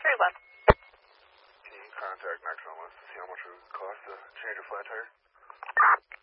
Very well. Can you contact Nexon unless the see how much it would cost to change a flat tire?